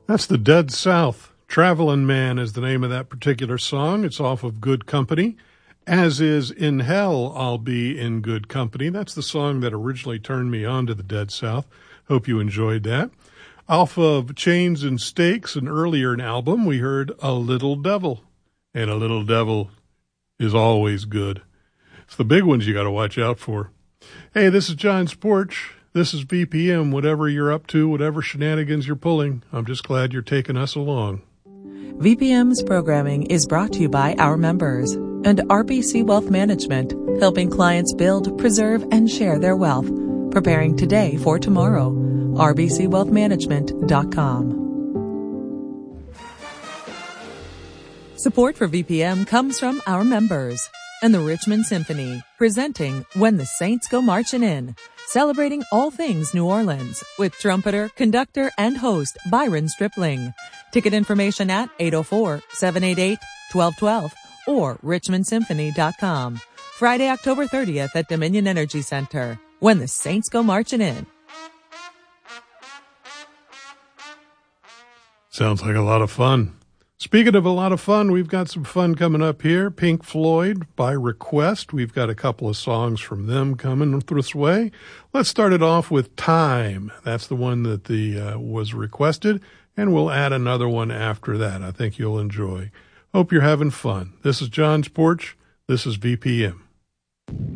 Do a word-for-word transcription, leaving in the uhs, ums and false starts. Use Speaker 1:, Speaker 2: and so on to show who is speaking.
Speaker 1: That's the Dead South. Travelin' Man is the name of that particular song. It's off of Good Company. As is In Hell, I'll Be in Good Company. That's the song that originally turned me on to the Dead South. Hope you enjoyed that. Off of Chains and Stakes, an earlier album, we heard A Little Devil. And A Little Devil is always good. It's the big ones you got to watch out for. Hey, this is John's Porch. This is B P M. Whatever you're up to, whatever shenanigans you're pulling, I'm just glad you're taking us along.
Speaker 2: V P M's programming is brought to you by our members and R B C Wealth Management, helping clients build, preserve, and share their wealth. Preparing today for tomorrow. R B C wealth management dot com. Support for V P M comes from our members and the Richmond Symphony, presenting When the Saints Go Marching In, celebrating all things New Orleans with trumpeter, conductor, and host Byron Stripling. Ticket information at eight oh four, seven eight eight, one two one two or richmond symphony dot com. Friday, October thirtieth at Dominion Energy Center. When the Saints Go Marching In.
Speaker 1: Sounds like a lot of fun. Speaking of a lot of fun, we've got some fun coming up here. Pink Floyd, by request. We've got a couple of songs from them coming this way. Let's start it off with Time. That's the one that the uh, was requested, and we'll add another one after that. I think you'll enjoy. Hope you're having fun. This is John's Porch. This is V P M.